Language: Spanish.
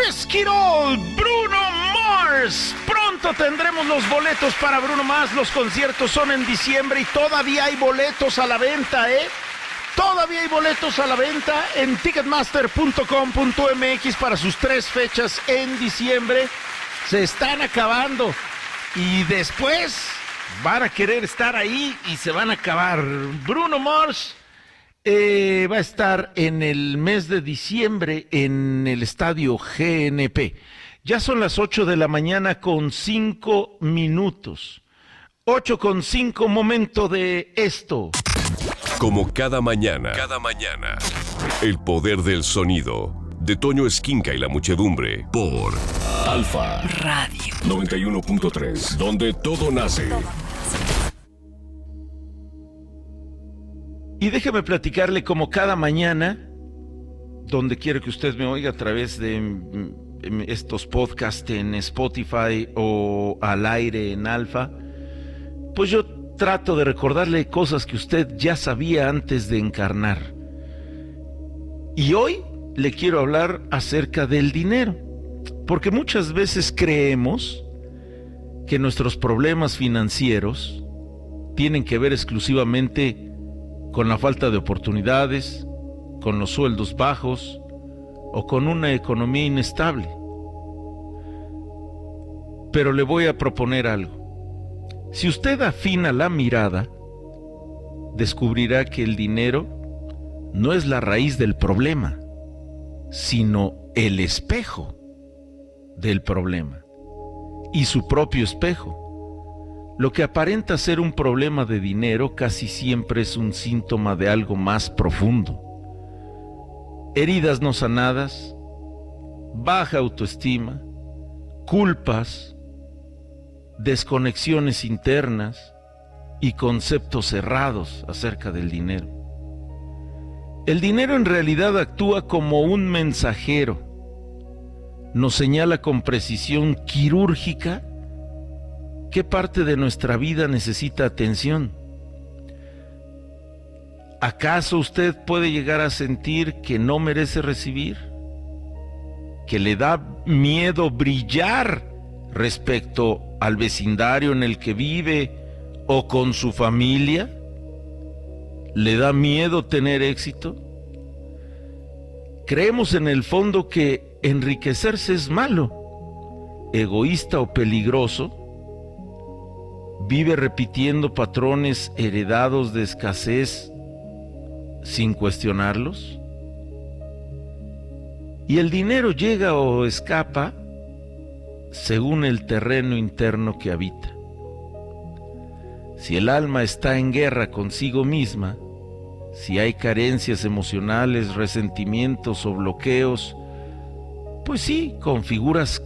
Esquirol, Bruno Mars. Pronto tendremos los boletos para Bruno Mars. Los conciertos son en diciembre y todavía hay boletos a la venta, ¿eh? Todavía hay boletos a la venta en ticketmaster.com.mx para sus 3 fechas en diciembre. Se están acabando y después van a querer estar ahí y se van a acabar. Bruno Mars va a estar en el mes de diciembre en el estadio GNP. Ya son las 8 de la mañana con 5 minutos. 8:05, momento de esto. Como cada mañana, el poder del sonido de Toño Esquinca y la muchedumbre por Alfa Radio 91.3, donde todo nace. Y déjeme platicarle como cada mañana, donde quiero que usted me oiga a través de estos podcasts en Spotify o al aire en Alfa, pues yo trato de recordarle cosas que usted ya sabía antes de encarnar. Y hoy le quiero hablar acerca del dinero, porque muchas veces creemos que nuestros problemas financieros tienen que ver exclusivamente con la falta de oportunidades, con los sueldos bajos o con una economía inestable. Pero le voy a proponer algo. Si usted afina la mirada, descubrirá que el dinero no es la raíz del problema, sino el espejo del problema y su propio espejo. Lo que aparenta ser un problema de dinero casi siempre es un síntoma de algo más profundo. Heridas no sanadas, baja autoestima, culpas, desconexiones internas y conceptos cerrados acerca del dinero. El dinero en realidad actúa como un mensajero. Nos señala con precisión quirúrgica qué parte de nuestra vida necesita atención. ¿Acaso usted puede llegar a sentir que no merece recibir? ¿Que le da miedo brillar respecto al vecindario en el que vive o con su familia? ¿Le da miedo tener éxito? Creemos en el fondo que enriquecerse es malo, egoísta o peligroso. Vive repitiendo patrones heredados de escasez sin cuestionarlos. Y el dinero llega o escapa según el terreno interno que habita. Si el alma está en guerra consigo misma, si hay carencias emocionales, resentimientos o bloqueos, pues sí, configuras